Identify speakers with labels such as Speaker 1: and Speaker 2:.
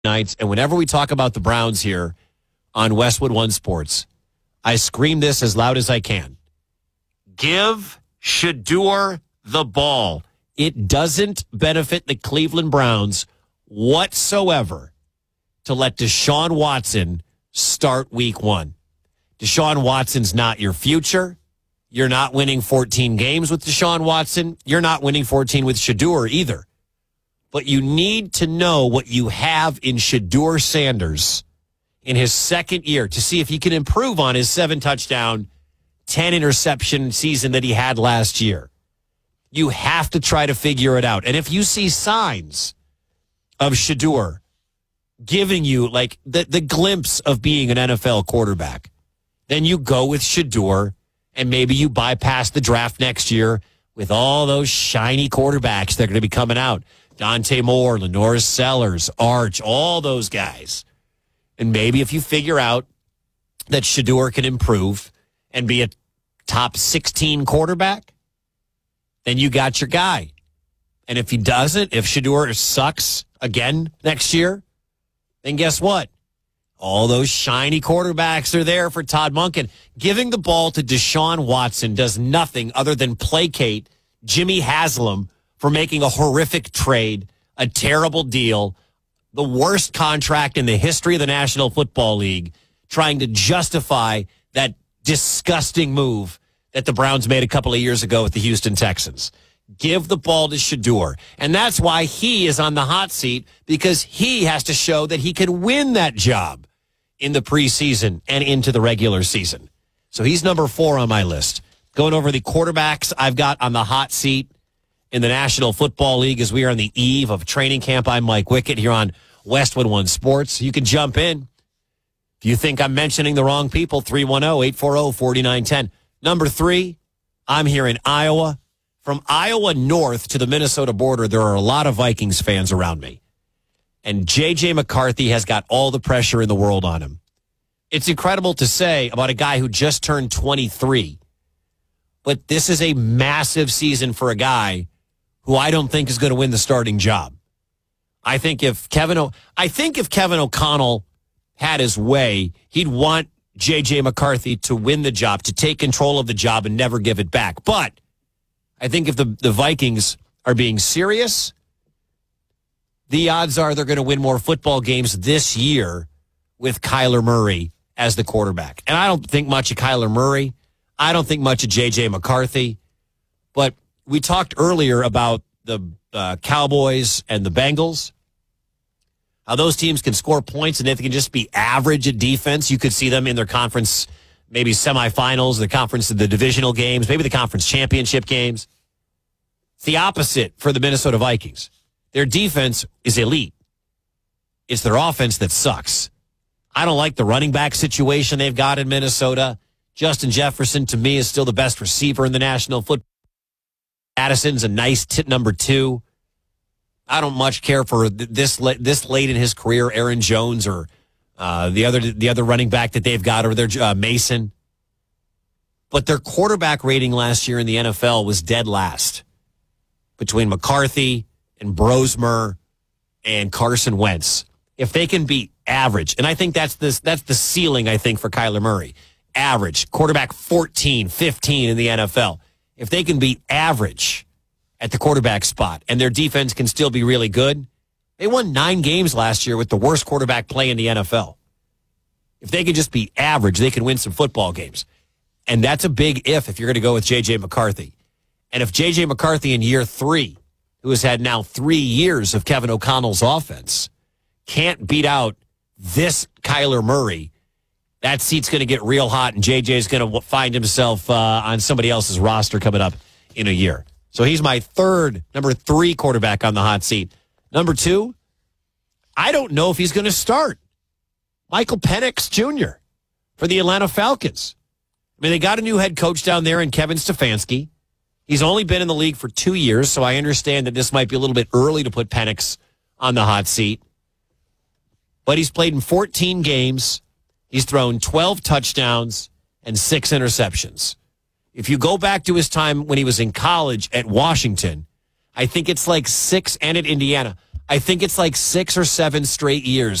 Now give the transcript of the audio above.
Speaker 1: nights, and whenever we talk about the Browns here on Westwood One Sports, I scream this as loud as I can. Give Shedeur the ball. It doesn't benefit the Cleveland Browns whatsoever to let Deshaun Watson start week one. Deshaun Watson's not your future. You're not winning 14 games with Deshaun Watson. You're not winning 14 with Shedeur either. But you need to know what you have in Shedeur Sanders in his second year to see if he can improve on his 7-touchdown, 10-interception season that he had last year. You have to try to figure it out. And if you see signs of Shedeur giving you like the glimpse of being an NFL quarterback, then you go with Shedeur and maybe you bypass the draft next year with all those shiny quarterbacks that are going to be coming out. Dante Moore, Lenoris Sellers, Arch, all those guys. And maybe if you figure out that Shedeur can improve and be a top 16 quarterback, then you got your guy. And if he doesn't, if Shedeur sucks again next year, then guess what? All those shiny quarterbacks are there for Todd Monken. Giving the ball to Deshaun Watson does nothing other than placate Jimmy Haslam for making a horrific trade, a terrible deal, the worst contract in the history of the National Football League, trying to justify that disgusting move that the Browns made a couple of years ago with the Houston Texans. Give the ball to Shedeur. And that's why he is on the hot seat, because he has to show that he can win that job in the preseason and into the regular season. So he's number 4 on my list. Going over the quarterbacks I've got on the hot seat in the National Football League as we are on the eve of training camp. I'm Mike Wickett here on Westwood One Sports. You can jump in. If you think I'm mentioning the wrong people, 310-840-4910. Number 3, I'm here in Iowa. From Iowa north to the Minnesota border, there are a lot of Vikings fans around me. And J.J. McCarthy has got all the pressure in the world on him. It's incredible to say about a guy who just turned 23. But this is a massive season for a guy who I don't think is going to win the starting job. I think if Kevin O'Connell had his way, he'd want J.J. McCarthy to win the job, to take control of the job and never give it back. But I think if the Vikings are being serious, the odds are they're going to win more football games this year with Kyler Murray as the quarterback. And I don't think much of Kyler Murray. I don't think much of J.J. McCarthy. But we talked earlier about the Cowboys and the Bengals, how those teams can score points and if they can just be average at defense. You could see them in their conference, maybe semifinals, the divisional games, maybe the conference championship games. It's the opposite for the Minnesota Vikings. Their defense is elite. It's their offense that sucks. I don't like the running back situation they've got in Minnesota. Justin Jefferson, to me, is still the best receiver in the National Football. Addison's a nice number 2. I don't much care for this late in his career, Aaron Jones or the other running back that they've got over there, Mason. But their quarterback rating last year in the NFL was dead last between McCarthy and Brosmer and Carson Wentz. If they can be average, and I think that's the ceiling, I think, for Kyler Murray. Average, quarterback 14, 15 in the NFL. If they can be average at the quarterback spot and their defense can still be really good, they won 9 games last year with the worst quarterback play in the NFL. If they can just be average, they can win some football games. And that's a big if you're going to go with J.J. McCarthy. And if J.J. McCarthy in year 3, who has had now 3 years of Kevin O'Connell's offense, can't beat out this Kyler Murray, that seat's going to get real hot, and J.J.'s going to find himself on somebody else's roster coming up in a year. So he's my number 3 quarterback on the hot seat. Number 2, I don't know if he's going to start. Michael Penix Jr. for the Atlanta Falcons. I mean, they got a new head coach down there in Kevin Stefanski. He's only been in the league for 2 years, so I understand that this might be a little bit early to put Penix on the hot seat. But he's played in 14 games. He's thrown 12 touchdowns and 6 interceptions. If you go back to his time when he was in college at Washington, I think it's like 6, and at Indiana, I think it's like 6 or 7 straight years